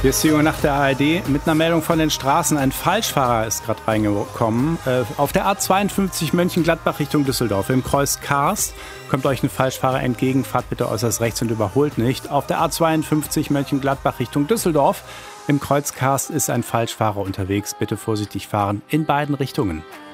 Hier ist die Uhr nach der ARD mit einer Meldung von den Straßen. Ein Falschfahrer ist gerade reingekommen. Auf der A52 Mönchengladbach Richtung Düsseldorf. Im Kreuz Karst kommt euch ein Falschfahrer entgegen. Fahrt bitte äußerst rechts und überholt nicht. Auf der A52 Mönchengladbach Richtung Düsseldorf. Im Kreuz Karst ist ein Falschfahrer unterwegs. Bitte vorsichtig fahren in beiden Richtungen.